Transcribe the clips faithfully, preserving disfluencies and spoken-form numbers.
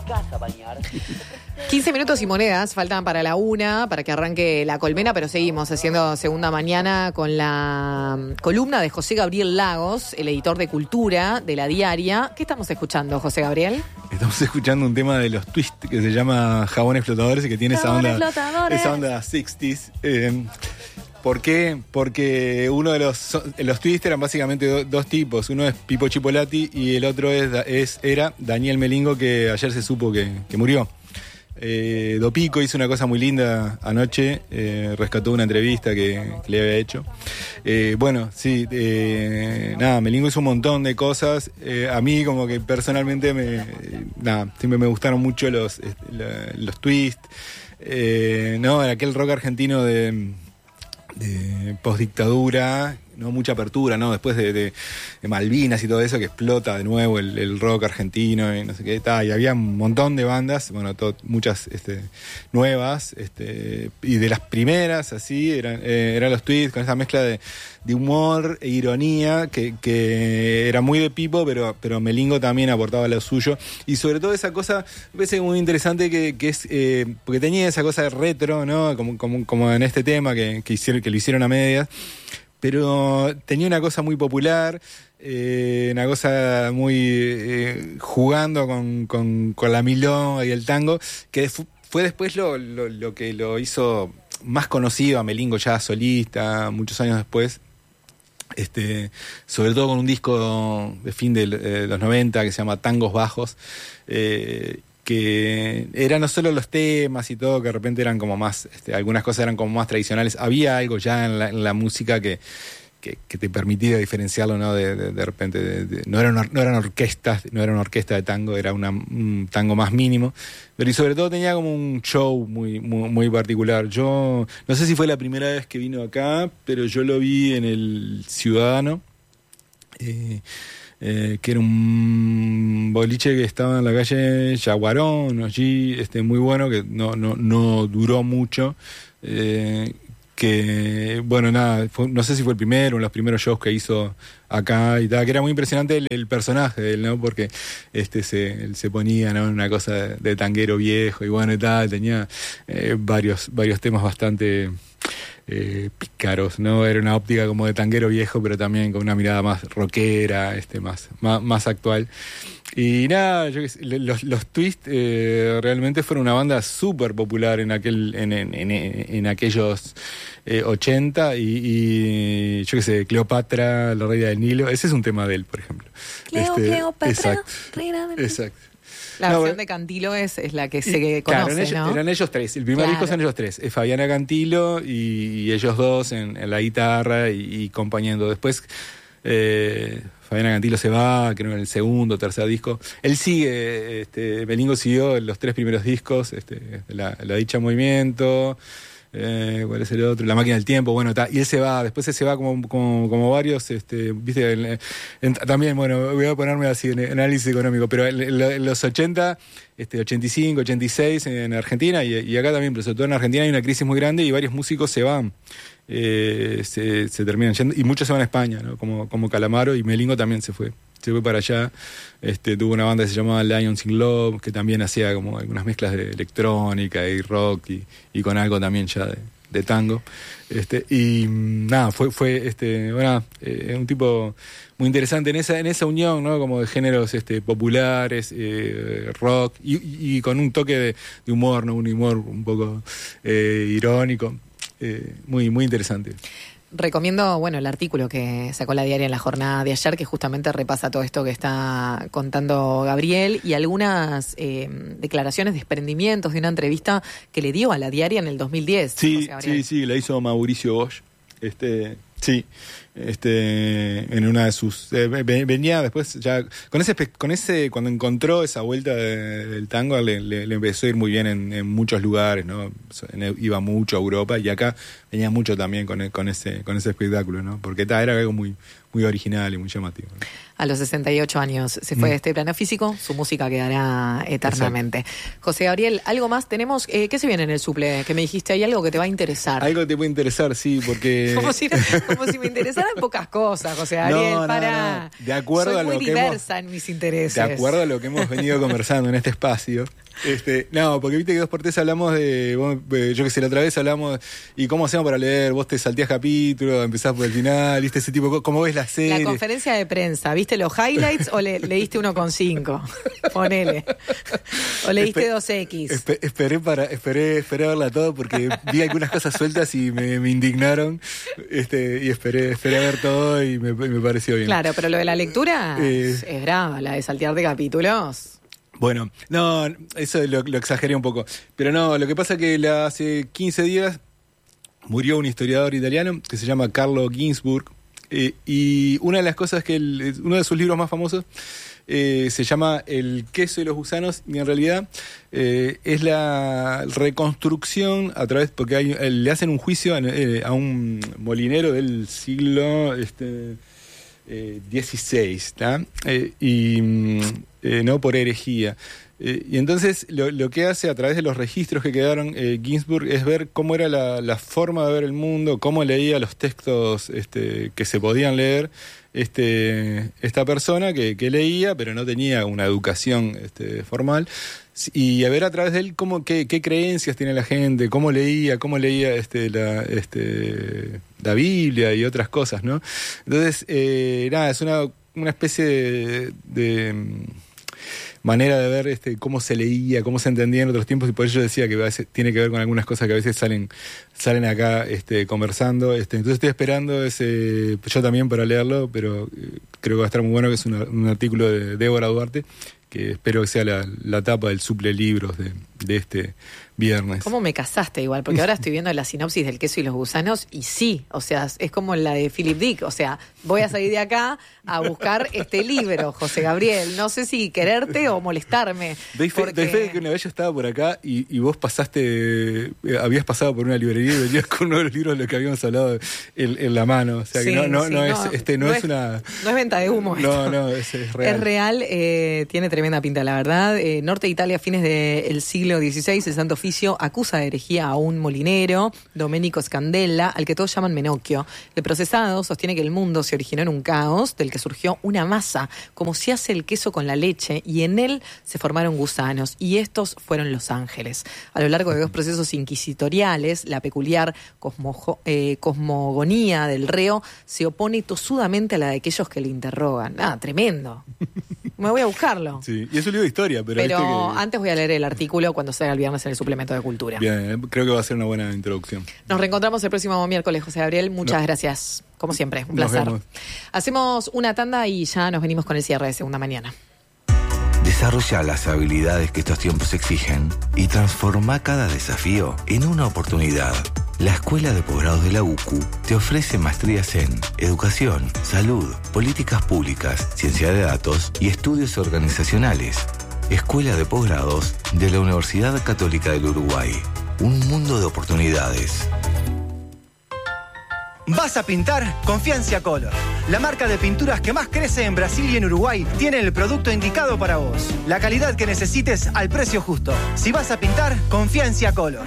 casa a bañar. quince minutos y monedas faltan para la una, para que arranque La Colmena, pero seguimos haciendo segunda mañana con la columna de José Gabriel Lagos, el editor de Cultura de La Diaria. ¿Qué estamos escuchando, José Gabriel? Estamos escuchando un tema de los Twist que se llama Jabones Flotadores y que tiene esa onda, esa onda sesenta. Eh, ¿Por qué? Porque uno de los los Twist eran básicamente do, dos tipos. Uno es Pipo Chipolati y el otro es, es era Daniel Melingo, que ayer se supo que, que murió. Eh, Dopico hizo una cosa muy linda anoche, eh, rescató una entrevista que, que le había hecho. Eh, bueno, sí, eh, nada, Melingo hizo un montón de cosas. Eh, a mí como que personalmente me, nada, siempre me gustaron mucho los, los, los Twist, eh, ¿no? Aquel rock argentino de... de postdictadura, no mucha apertura, ¿no? Después de, de, de Malvinas y todo eso, que explota de nuevo el, el rock argentino y no sé qué tal. Y había un montón de bandas, bueno, to, muchas este, nuevas, este, y de las primeras, así, eran, eh, eran los Twist, con esa mezcla de, de humor e ironía, que, que era muy de Pipo, pero, pero Melingo también aportaba lo suyo. Y sobre todo esa cosa, me parece muy interesante, que, que es, eh, porque tenía esa cosa de retro, ¿no? Como, como, como en este tema, que, que, hicieron, que lo hicieron a medias, pero tenía una cosa muy popular, eh, una cosa muy eh, jugando con, con, con la milonga y el tango, que fu- fue después lo, lo, lo que lo hizo más conocido a Melingo ya solista, muchos años después, este, sobre todo con un disco de fin de eh, los noventa que se llama Tangos Bajos, eh, que eran no solo los temas y todo, que de repente eran como más, este, algunas cosas eran como más tradicionales. Había algo ya en la, en la música que, que, que te permitía diferenciarlo, ¿no? De, de, de repente, de, de, no, eran, no eran orquestas, no era una orquesta de tango, era una, un tango más mínimo, pero y sobre todo tenía como un show muy, muy, muy particular. Yo no sé si fue la primera vez que vino acá, pero yo lo vi en el Ciudadano, eh, Eh, que era un boliche que estaba en la calle Yaguarón, allí, este, muy bueno, que no, no, no duró mucho, eh, que, bueno, nada, fue, no sé si fue el primero, uno de los primeros shows que hizo acá y tal, que era muy impresionante el, el personaje de él, ¿no? Porque este se, él se ponía, ¿no?, en una cosa de, de tanguero viejo y bueno y tal, tenía eh, varios, varios temas bastante... Eh, pícaros, ¿no? Era una óptica como de tanguero viejo, pero también con una mirada más rockera, este, más, más, más actual. Y nada, yo, los, los Twist eh, realmente fueron una banda súper popular en aquel, en, en, en, en aquellos eh, ochenta, y, y yo qué sé, Cleopatra, la reina del Nilo, ese es un tema de él, por ejemplo. Cleo, este, Cleopatra, exacto, reina del Nilo. Exacto. La no, versión bueno, de Cantilo es, es la que se y, conoce, claro, eran ellos, ¿no? eran ellos tres. El primer Claro. disco son ellos tres. Es Fabiana Cantilo y, y ellos dos en, en la guitarra y, y acompañando. Después eh, Fabiana Cantilo se va, creo, en el segundo o tercer disco. Él sigue, este, Melingo siguió en los tres primeros discos, este, la, la Dicha Movimiento, eh, ¿cuál es el otro? La Máquina del Tiempo, bueno, ta, y él se va, después él se va como, como, como varios, este, viste, en, en, también, bueno, voy a ponerme así en análisis económico, pero en, en, en los ochenta, este, ochenta y cinco, ochenta y seis en Argentina, y, y acá también, pero sobre todo en Argentina hay una crisis muy grande y varios músicos se van, eh, se, se terminan yendo, y muchos se van a España, ¿no? Como, como Calamaro, y Melingo también se fue. Se fue para allá, este, tuvo una banda que se llamaba Lions in Love, que también hacía como algunas mezclas de electrónica y rock y, y con algo también ya de, de tango. Este, y nada, fue, fue este, bueno, eh, un tipo muy interesante en esa, en esa unión, ¿no? Como de géneros este, populares, eh, rock, y, y con un toque de, de humor, ¿no? Un humor un poco eh, irónico, eh, muy, muy interesante. Recomiendo, bueno, el artículo que sacó La Diaria en la jornada de ayer, que justamente repasa todo esto que está contando Gabriel, y algunas eh, declaraciones, desprendimientos de una entrevista que le dio a La Diaria en el dos mil diez. Sí, sí, sí, la hizo Mauricio Bosch. Este, sí, este, en una de sus eh, venía después ya con ese con ese cuando encontró esa vuelta de, del tango le, le, le empezó a ir muy bien en, en muchos lugares, ¿no? Iba mucho a Europa y acá venía mucho también con, con ese con ese espectáculo, ¿no? Porque ta, era algo muy muy original y muy llamativo. A los sesenta y ocho años se fue mm. de este plano físico, su música quedará eternamente. Exacto. José Gabriel, ¿algo más tenemos? Eh, ¿Qué se viene en el suple? Que me dijiste, ¿hay algo que te va a interesar? Algo que te puede interesar, sí, porque... como, si, como si me interesaran pocas cosas, José Gabriel, no, no, para... No. De acuerdo Soy a lo muy que diversa hemos, en mis intereses. De acuerdo a lo que hemos venido conversando en este espacio. Este, no, porque viste que dos por tres hablamos de, yo que sé, la otra vez hablamos, ¿y cómo hacemos para leer? Vos te salteás capítulos, empezás por el final, viste ese tipo de cosas, ¿cómo ves la serie? La conferencia de prensa, ¿viste los highlights o le, leíste uno con cinco? Ponele. O leíste dos equis. Esper, esperé para, esperé, esperé verla todo porque vi algunas cosas sueltas y me, me indignaron, este, y esperé, esperé a ver todo y me, me pareció bien. Claro, pero lo de la lectura eh, es, es brava, la de saltearte capítulos. Bueno, no, eso lo, lo exageré un poco. Pero no, lo que pasa es que la, hace quince días murió un historiador italiano que se llama Carlo Ginzburg. Eh, y una de las cosas que, él, uno de sus libros más famosos eh, se llama El queso y los gusanos. Y en realidad eh, es la reconstrucción a través, porque hay, le hacen un juicio a, eh, a un molinero del siglo este, eh, dieciséis, ¿tá? Eh, y... Eh, no por herejía. Eh, y entonces lo, lo que hace a través de los registros que quedaron eh, Ginzburg es ver cómo era la, la forma de ver el mundo, cómo leía los textos este, que se podían leer este, esta persona que, que leía, pero no tenía una educación este, formal. Y a ver a través de él cómo, qué, qué creencias tiene la gente, cómo leía, cómo leía este, la, este, la Biblia y otras cosas, ¿no? Entonces, eh, nada, es una, una especie de... de manera de ver este cómo se leía, cómo se entendía en otros tiempos, y por eso yo decía que a veces tiene que ver con algunas cosas que a veces salen salen acá este conversando. Este, entonces estoy esperando ese yo también para leerlo, pero eh, creo que va a estar muy bueno, que es una, un artículo de Débora Duarte, que espero que sea la, la tapa del suple libros de, de este viernes. ¿Cómo me casaste igual? Porque ahora estoy viendo la sinopsis del queso y los gusanos y sí, o sea, es como la de Philip Dick, o sea, voy a salir de acá a buscar este libro, José Gabriel. No sé si quererte o molestarme. Doy fe, porque... doy fe de que una vez yo estaba por acá y, y vos pasaste, eh, habías pasado por una librería y venías con uno de los libros de los que habíamos hablado en, en la mano. O sea, sí, que no, no, sí, no, no, es, este, no, no es, es una... No es venta de humo. No, esto. no, es, es real. Es real, eh, tiene tremenda pinta, la verdad. Eh, Norte de Italia, fines del siglo dieciséis, el Santo Oficio acusa de herejía a un molinero, Domenico Scandella, al que todos llaman Menocchio. El procesado sostiene que el mundo se originó en un caos del que surgió una masa, como se hace el queso con la leche, y en él se formaron gusanos, y estos fueron los ángeles. A lo largo de dos procesos inquisitoriales, la peculiar cosmo, eh, cosmogonía del reo se opone tosudamente a la de aquellos que le interrogan. Ah, tremendo. Me voy a buscarlo. Sí, y es un libro de historia, pero... Pero que... antes voy a leer el artículo cuando salga el viernes en el suplemento de cultura. Bien, creo que va a ser una buena introducción. Nos reencontramos el próximo miércoles, José Gabriel. Muchas no. gracias. Como siempre, un placer. Hacemos una tanda y ya nos venimos con el cierre de Segunda Mañana. Desarrolla las habilidades que estos tiempos exigen y transforma cada desafío en una oportunidad. La Escuela de Posgrados de la U C U te ofrece maestrías en Educación, Salud, Políticas Públicas, Ciencia de Datos y Estudios Organizacionales. Escuela de Posgrados de la Universidad Católica del Uruguay. Un mundo de oportunidades. ¿Vas a pintar? Confianza Color. La marca de pinturas que más crece en Brasil y en Uruguay tiene el producto indicado para vos. La calidad que necesites al precio justo. Si vas a pintar, Confianza Color.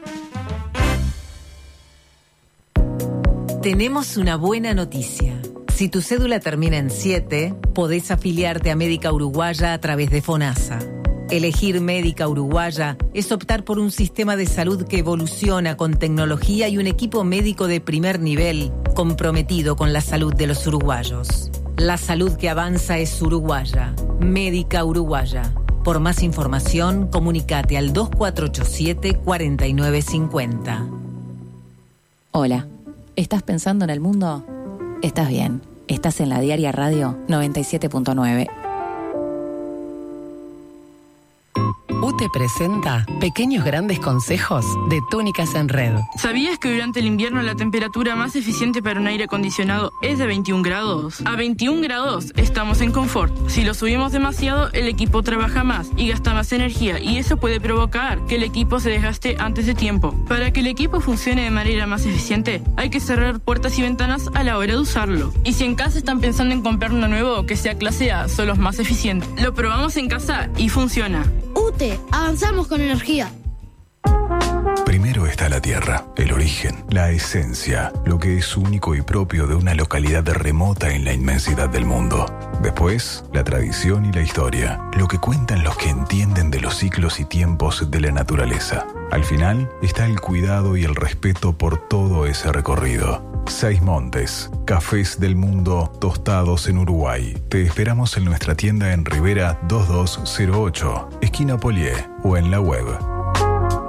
Tenemos una buena noticia. Si tu cédula termina en siete, podés afiliarte a Médica Uruguaya a través de FONASA. Elegir Médica Uruguaya es optar por un sistema de salud que evoluciona con tecnología y un equipo médico de primer nivel comprometido con la salud de los uruguayos. La salud que avanza es uruguaya. Médica Uruguaya. Por más información, comunicate al dos cuatro ocho siete, cuatro nueve cinco cero. Hola, ¿estás pensando en el mundo? Estás bien, estás en la Diaria Radio noventa y siete punto nueve. UTE presenta Pequeños Grandes Consejos de Túnicas en Red. ¿Sabías que durante el invierno la temperatura más eficiente para un aire acondicionado es de veintiún grados? A veintiún grados estamos en confort. Si lo subimos demasiado, el equipo trabaja más y gasta más energía, y eso puede provocar que el equipo se desgaste antes de tiempo. Para que el equipo funcione de manera más eficiente, hay que cerrar puertas y ventanas a la hora de usarlo. Y si en casa están pensando en comprar uno nuevo que sea clase A, son los más eficientes. Lo probamos en casa y funciona. UTE, avanzamos con energía. Primero está la tierra, el origen, la esencia, lo que es único y propio de una localidad remota en la inmensidad del mundo. Después, la tradición y la historia, lo que cuentan los que entienden de los ciclos y tiempos de la naturaleza. Al final está el cuidado y el respeto por todo ese recorrido. Seis Montes, cafés del mundo tostados en Uruguay. Te esperamos en nuestra tienda en Rivera dos dos cero ocho, esquina Polié, o en la web